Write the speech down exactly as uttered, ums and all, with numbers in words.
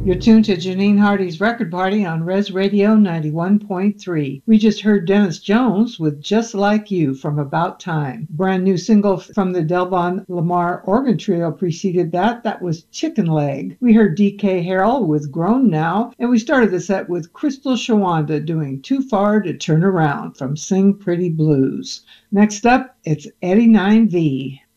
You're tuned to Janine Hardy's Record Party on Res Radio ninety-one point three. We just heard Dennis Jones with Just Like You from About Time. Brand new single from the Delvon Lamar Organ Trio preceded that. That was Chicken Leg. We heard D K Harrell with Grown Now, and we started the set with Crystal Shawanda doing Too Far to Turn Around from Sing Pretty Blues. Next up, it's Eddie nine V.